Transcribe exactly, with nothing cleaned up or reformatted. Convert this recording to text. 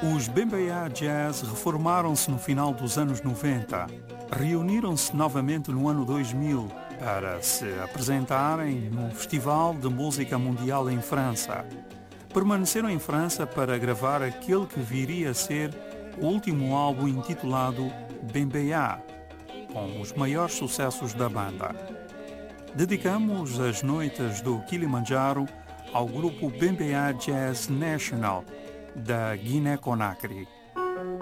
Os Bembeya Jazz reformaram-se no final dos anos noventa. Reuniram-se novamente no ano dois mil para se apresentarem no Festival de Música Mundial em França. Permaneceram em França para gravar aquele que viria a ser o último álbum intitulado Bembeya, com os maiores sucessos da banda. Dedicamos as noites do Kilimanjaro ao grupo Bembeya Jazz National, da Guiné-Conakry.